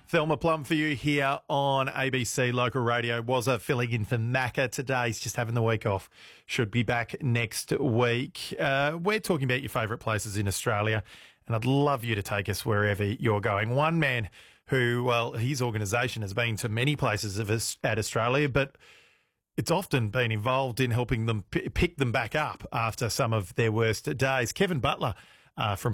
Thelma Plum for you here on ABC Local Radio. Wazza filling in for Macca today. He's just having the week off. Should be back next week. We're talking about your favourite places in Australia, and I'd love you to take us wherever you're going. One man who, well, his organisation has been to many places at Australia, but it's often been involved in helping them pick them back up after some of their worst days. Kevin Butler from